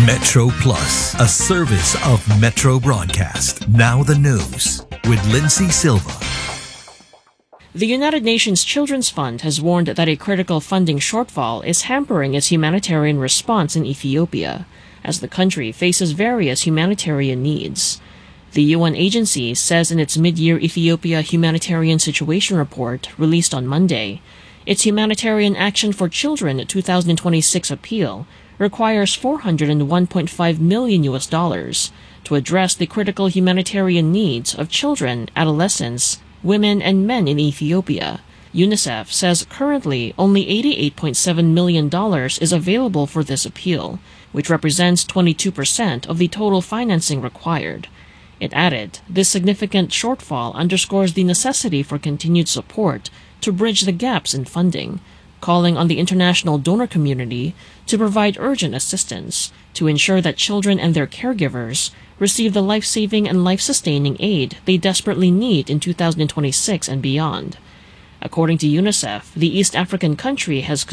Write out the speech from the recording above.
Metro Plus, a service of Metro Broadcast. Now the news with Lindsay Silva. The United Nations Children's Fund has warned that a critical funding shortfall is hampering its humanitarian response in Ethiopia, as the country faces various humanitarian needs. The UN agency says in its mid-year Ethiopia Humanitarian Situation Report, released on Monday, its Humanitarian Action for Children 2026 appeal requires $401.5 million to address the critical humanitarian needs of children, adolescents, women, and men in Ethiopia. UNICEF says currently only $88.7 million is available for this appeal, which represents 22% of the total financing required. It added, this significant shortfall underscores the necessity for continued support to bridge the gaps in funding, calling on the international donor community to provide urgent assistance to ensure that children and their caregivers receive the life-saving and life-sustaining aid they desperately need in 2026 and beyond. According to UNICEF, the East African country has